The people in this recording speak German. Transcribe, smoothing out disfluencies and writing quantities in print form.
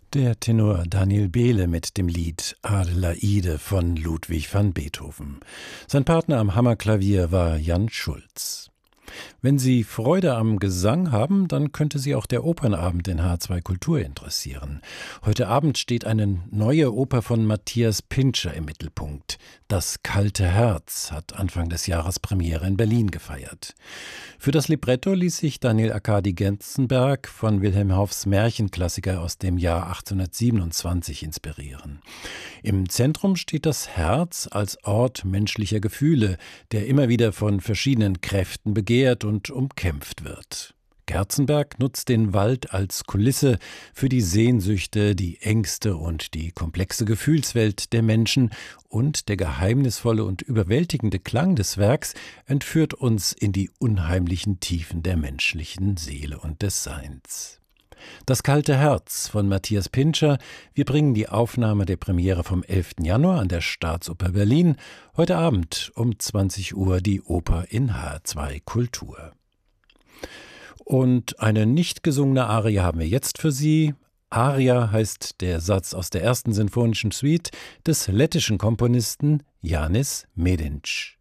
Der Tenor Daniel Behle mit dem Lied Adelaide von Ludwig van Beethoven. Sein Partner am Hammerklavier war Jan Schulz. Wenn Sie Freude am Gesang haben, dann könnte Sie auch der Opernabend in H2 Kultur interessieren. Heute Abend steht eine neue Oper von Matthias Pintscher im Mittelpunkt. Das kalte Herz hat Anfang des Jahres Premiere in Berlin gefeiert. Für das Libretto ließ sich Daniel Arkadi Genzenberg von Wilhelm Hauffs Märchenklassiker aus dem Jahr 1827 inspirieren. Im Zentrum steht das Herz als Ort menschlicher Gefühle, der immer wieder von verschiedenen Kräften begehrt und umkämpft wird. Genzenberg nutzt den Wald als Kulisse für die Sehnsüchte, die Ängste und die komplexe Gefühlswelt der Menschen, und der geheimnisvolle und überwältigende Klang des Werks entführt uns in die unheimlichen Tiefen der menschlichen Seele und des Seins. Das kalte Herz von Matthias Pintscher. Wir bringen die Aufnahme der Premiere vom 11. Januar an der Staatsoper Berlin. Heute Abend um 20 Uhr die Oper in H2 Kultur. Und eine nicht gesungene Arie haben wir jetzt für Sie. Aria heißt der Satz aus der ersten sinfonischen Suite des lettischen Komponisten Jānis Mēdinčs.